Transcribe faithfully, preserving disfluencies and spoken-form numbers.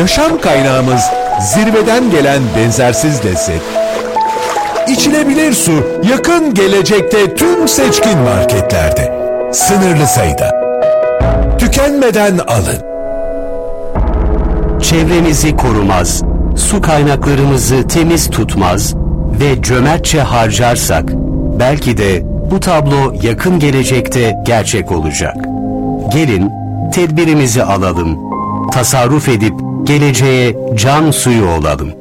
yaşam kaynağımız zirveden gelen benzersiz lezzet. İçilebilir su yakın gelecekte tüm seçkin marketlerde. Sınırlı sayıda. Tükenmeden alın. Çevremizi korumaz, su kaynaklarımızı temiz tutmaz ve cömertçe harcarsak belki de bu tablo yakın gelecekte gerçek olacak. Gelin tedbirimizi alalım, tasarruf edip geleceğe can suyu olalım.